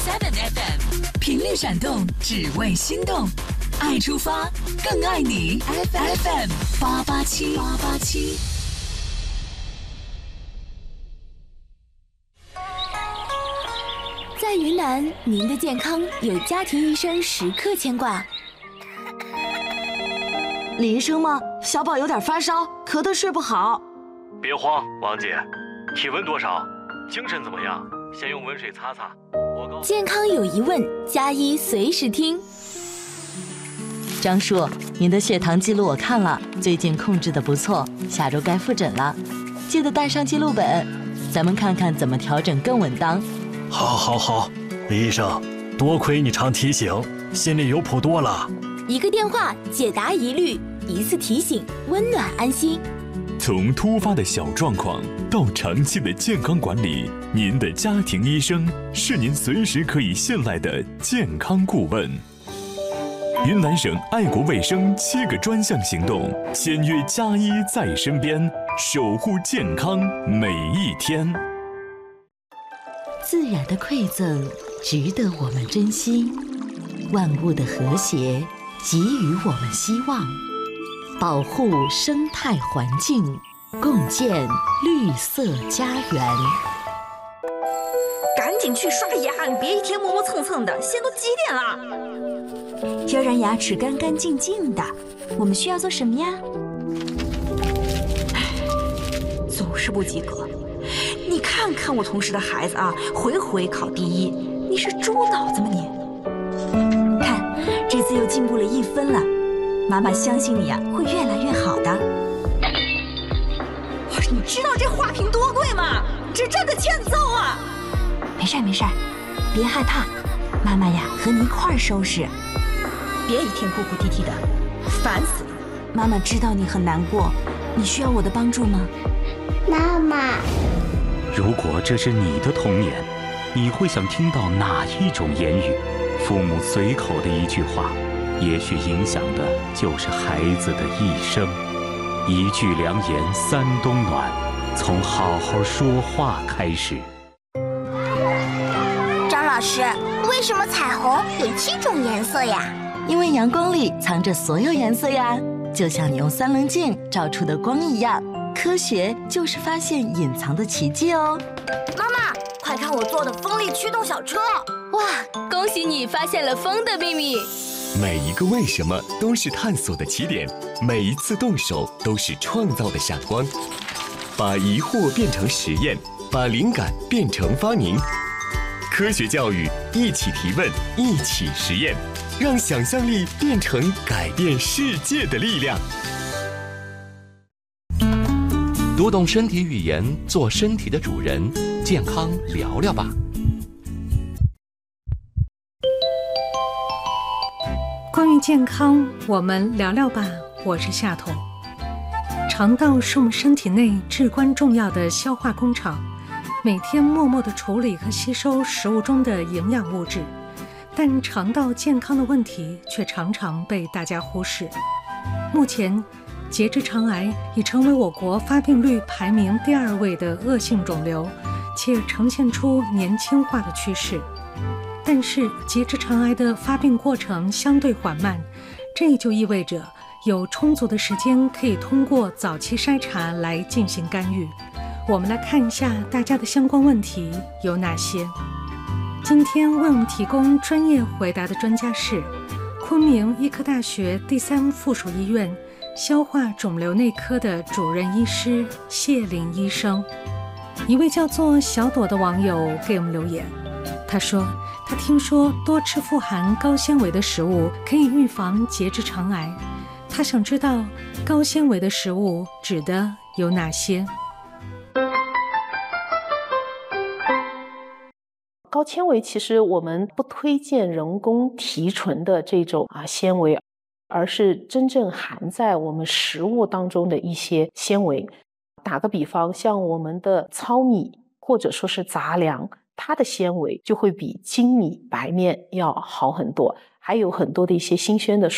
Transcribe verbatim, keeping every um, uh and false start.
F M， 频率闪动，只为心动，爱出发，更爱你。F M 八八七八八七。 在云南，您的健康有家庭医生时刻牵挂。 李医生吗？小宝有点发烧，咳得睡不好。 别慌，王姐，体温多少？精神怎么样？先用温水擦擦。我健康有疑问，加医随时听。 张叔，您的血糖记录我看了，最近控制得不错，下周该复诊了，记得带上记录本，咱们看看怎么调整更稳当。 好，好，好，李医生，多亏你常提醒，心里有谱多了。 一个电话解答疑虑，一次提醒，温暖安心。 从突发的小状况到长期的健康管理，您的家庭医生是您随时可以信赖的健康顾问。云南省爱国卫生七个专项行动，签约加医在身边，守护健康每一天。 自然的馈赠值得我们珍惜，万物的和谐给予我们希望，保护生态环境，共建绿色家园。 赶紧去刷牙，你别一天磨磨蹭蹭的，现在都几点了？要让牙齿干干净净的，我们需要做什么呀？总是不及格。你看看我同事的孩子啊，回回考第一，你是猪脑子吗你？看，这次又进步了一分了，妈妈相信你啊，会越来越好的。你知道这花瓶多贵吗？这这个欠揍啊！没事没事，别害怕，妈妈呀和你一块儿收拾，别一天哭哭啼啼的，烦死了。妈妈知道你很难过，你需要我的帮助吗？ 妈妈。 如果这是你的童年，你会想听到哪一种言语？父母随口的一句话，也许影响的就是孩子的一生。一句良言三冬暖，从好好说话开始。 张老师，为什么彩虹有七种颜色呀？ 因为阳光里藏着所有颜色呀，就像你用三棱镜照出的光一样。科学就是发现隐藏的奇迹哦！ 妈妈，快看我做的风力驱动小车！ 哇，恭喜你发现了风的秘密！ 每一个为什么都是探索的起点，每一次动手都是创造的闪光。把疑惑变成实验，把灵感变成发明。科学教育，一起提问，一起实验，让想象力变成改变世界的力量。 读懂身体语言，做身体的主人，健康聊聊吧。 关于健康，我们聊聊吧。我是夏彤。肠道是我们身体内至关重要的消化工厂，每天默默地处理和吸收食物中的营养物质，但肠道健康的问题却常常被大家忽视。目前结直肠癌已成为我国发病率排名第二位的恶性肿瘤，且呈现出年轻化的趋势。但是结直肠癌的发病过程相对缓慢，这就意味着有充足的时间可以通过早期筛查来进行干预。我们来看一下大家的相关问题有哪些。今天为我们提供专业回答的专家是昆明医科大学第三附属医院消化肿瘤内科的主任医师谢林医生。一位叫做小朵的网友给我们留言，他说他听说多吃富含高纤维的食物可以预防结直肠癌，他想知道高纤维的食物指的有哪些。 高纤维其实我们不推荐人工提纯的这种啊纤维，而是真正含在我们食物当中的一些纤维。打个比方，像我们的糙米或者说是杂粮，它的纤维就会比精米白面要好很多，还有很多的一些新鲜的